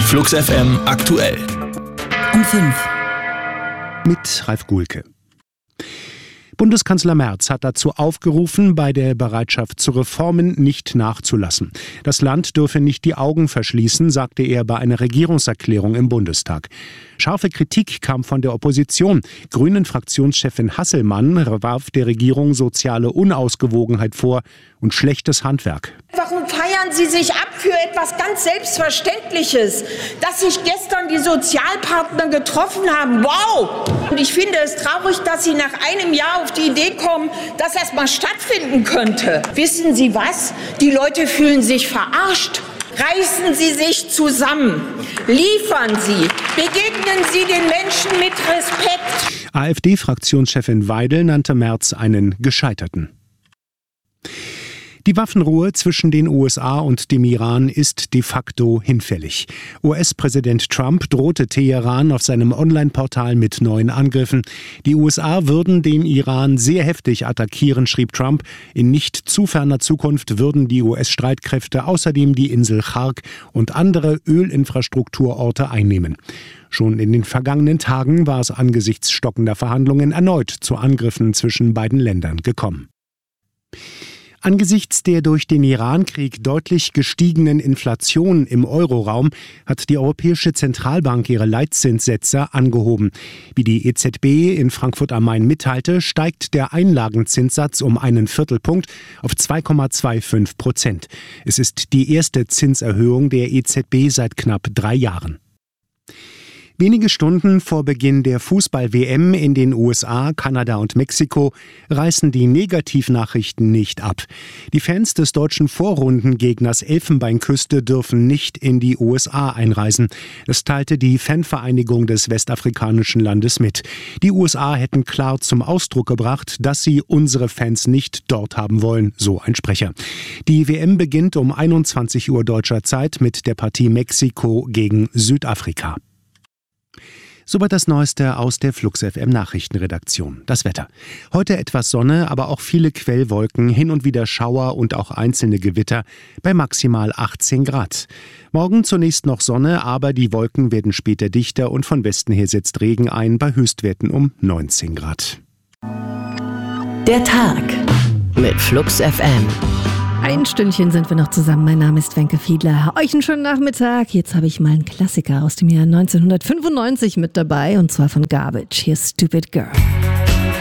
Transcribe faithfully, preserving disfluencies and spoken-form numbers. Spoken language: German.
Flux F M aktuell. Um fünf. Mit Ralf Guhlke. Bundeskanzler Merz hat dazu aufgerufen, bei der Bereitschaft zu Reformen nicht nachzulassen. Das Land dürfe nicht die Augen verschließen, sagte er bei einer Regierungserklärung im Bundestag. Scharfe Kritik kam von der Opposition. Grünen-Fraktionschefin Hasselmann warf der Regierung soziale Unausgewogenheit vor und schlechtes Handwerk. Warum feiern Sie sich ab für etwas ganz Selbstverständliches, dass sich gestern die Sozialpartner getroffen haben? Wow! Und ich finde es traurig, dass Sie nach einem Jahr auf die Idee kommen, dass das mal stattfinden könnte. Wissen Sie was? Die Leute fühlen sich verarscht. Reißen Sie sich zusammen. Liefern Sie. Begegnen Sie den Menschen mit Respekt. AfD-Fraktionschefin Weidel nannte Merz einen Gescheiterten. Die Waffenruhe zwischen den U S A und dem Iran ist de facto hinfällig. U S-Präsident Trump drohte Teheran auf seinem Online-Portal mit neuen Angriffen. Die U S A würden den Iran sehr heftig attackieren, schrieb Trump. In nicht zu ferner Zukunft würden die U S-Streitkräfte außerdem die Insel Chark und andere Ölinfrastrukturorte einnehmen. Schon in den vergangenen Tagen war es angesichts stockender Verhandlungen erneut zu Angriffen zwischen beiden Ländern gekommen. Angesichts der durch den Irankrieg deutlich gestiegenen Inflation im Euroraum hat die Europäische Zentralbank ihre Leitzinssätze angehoben. Wie die E Z B in Frankfurt am Main mitteilte, steigt der Einlagenzinssatz um einen Viertelpunkt auf zwei Komma fünfundzwanzig Prozent. Es ist die erste Zinserhöhung der E Z B seit knapp drei Jahren. Wenige Stunden vor Beginn der Fußball-W M in den U S A, Kanada und Mexiko reißen die Negativnachrichten nicht ab. Die Fans des deutschen Vorrundengegners Elfenbeinküste dürfen nicht in die U S A einreisen. Das teilte die Fanvereinigung des westafrikanischen Landes mit. Die U S A hätten klar zum Ausdruck gebracht, dass sie unsere Fans nicht dort haben wollen, so ein Sprecher. Die W M beginnt um einundzwanzig Uhr deutscher Zeit mit der Partie Mexiko gegen Südafrika. Soweit das Neueste aus der Flux F M Nachrichtenredaktion. Das Wetter. Heute etwas Sonne, aber auch viele Quellwolken, hin und wieder Schauer und auch einzelne Gewitter bei maximal achtzehn Grad. Morgen zunächst noch Sonne, aber die Wolken werden später dichter und von Westen her setzt Regen ein bei Höchstwerten um neunzehn Grad. Der Tag mit Flux F M. Ein Stündchen sind wir noch zusammen. Mein Name ist Wenke Fiedler. Euch einen schönen Nachmittag. Jetzt habe ich mal einen Klassiker aus dem Jahr neunzehnhundertfünfundneunzig mit dabei, und zwar von Garbage. Hier ist Stupid Girl.